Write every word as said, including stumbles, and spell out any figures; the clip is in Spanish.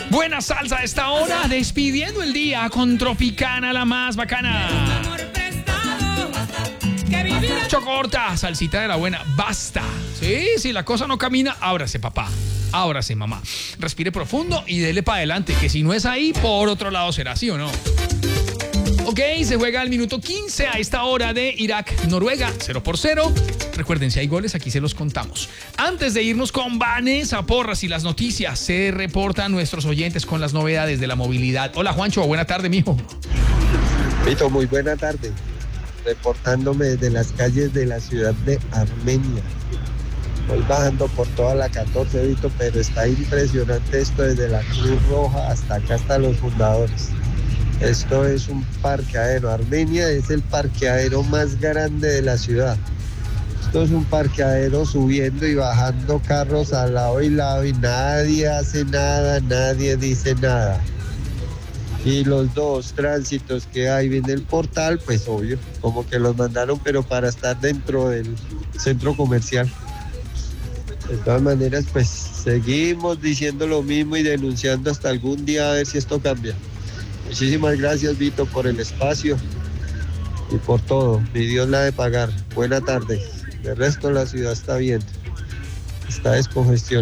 Buena salsa a esta hora, despidiendo el día con Tropicana, la más bacana. Chocorta, salsita de la buena, basta. Sí, si la cosa no camina, ábrase papá, ábrase mamá. Respire profundo y dele para adelante, que si no es ahí, por otro lado será, ¿sí o no? Ok, se juega al minuto quince a esta hora de Irak-Noruega, cero por cero. Recuerden, si hay goles, aquí se los contamos. Antes de irnos con Vanessa Porras y las noticias, se reportan nuestros oyentes con las novedades de la movilidad. Hola, Juancho, buena tarde, mijo. Vito, muy buena tarde. Reportándome desde las calles de la ciudad de Armenia. Voy bajando por toda la catorce, Vito, pero está impresionante esto desde la Cruz Roja hasta acá, hasta los fundadores. Esto es un parqueadero. Armenia es el parqueadero más grande de la ciudad. Esto es un parqueadero subiendo y bajando carros al lado y lado y nadie hace nada, nadie dice nada. Y los dos tránsitos que hay en el portal, pues obvio, como que los mandaron, pero para estar dentro del centro comercial. De todas maneras, pues seguimos diciendo lo mismo y denunciando hasta algún día a ver si esto cambia. Muchísimas gracias, Vito, por el espacio y por todo. Mi Dios la ha de pagar. Buena tarde. De resto, la ciudad está bien. Está descongestionada.